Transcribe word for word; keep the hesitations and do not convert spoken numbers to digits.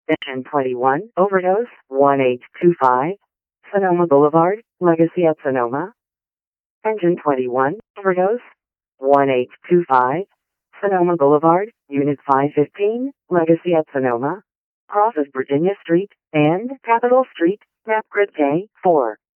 Engine twenty-one, overdose, one eight two five, Sonoma Boulevard, Legacy at Sonoma. Engine twenty-one, overdose, one eight two five, Sonoma Boulevard, Unit five fifteen, Legacy at Sonoma. Crosses Virginia Street and Capitol Street, map grid K four.